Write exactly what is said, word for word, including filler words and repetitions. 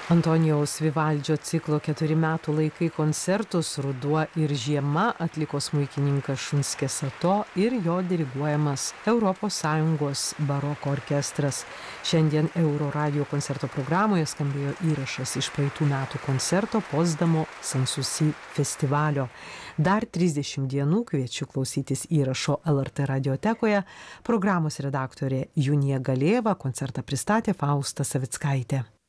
Antonijaus Vivaldžio ciklo keturi metų laikai koncertus Ruduo ir žiema atliko smuikininkas Šunskė Sato ir jo diriguojamas Europos Sąjungos baroko orkestras. Šiandien Euro radio koncerto programoje skambėjo įrašas iš praeitų metų koncerto Potsdamo Sanssouci festivalio. Dar trisdešimt dienų kviečiu klausytis įrašo L R T radiotekoje. Programos redaktorė Junija Galėva, koncertą pristatė Fausta Savickaitė.